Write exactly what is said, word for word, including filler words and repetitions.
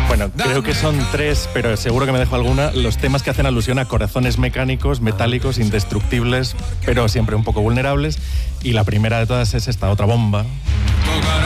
Bueno, creo que son tres, pero seguro que me dejo alguna. Los temas que hacen alusión a corazones mecánicos, metálicos, indestructibles, pero siempre un poco vulnerables. Y la primera de todas es esta otra bomba.